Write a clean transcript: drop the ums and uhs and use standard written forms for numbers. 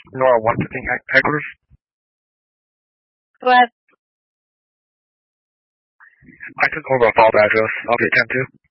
Nora 115 headquarters. What? I took over a fault address. I'll be attend to.